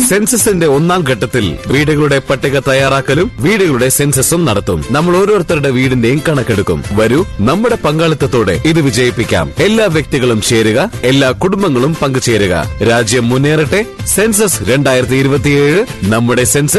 സെൻസസിന്റെ ഒന്നാം ഘട്ടത്തിൽ വീടുകളുടെ പട്ടിക തയ്യാറാക്കലും വീടുകളുടെ സെൻസസും നടത്തും. നമ്മൾ ഓരോരുത്തരുടെ വീടിന്റെയും കണക്കെടുക്കും. വരൂ, നമ്മുടെ പങ്കാളിത്തത്തോടെ ഇത് വിജയിപ്പിക്കാം. എല്ലാ വ്യക്തികളും ചേരുക, എല്ലാ കുടുംബങ്ങളും പങ്കുചേരുക. രാജ്യം മുന്നേറട്ടെ. സെൻസസ് 2027, നമ്മുടെ സെൻസസ്